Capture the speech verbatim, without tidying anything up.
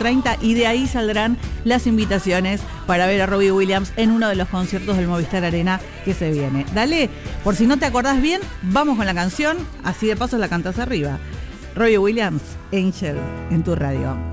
treinta y de ahí saldrán las invitaciones para ver a Robbie Williams en uno de los conciertos del Movistar Arena que se viene. Dale, por si no te acordás bien, vamos con la canción, así de paso la cantás arriba. Robbie Williams, Angel, en tu radio.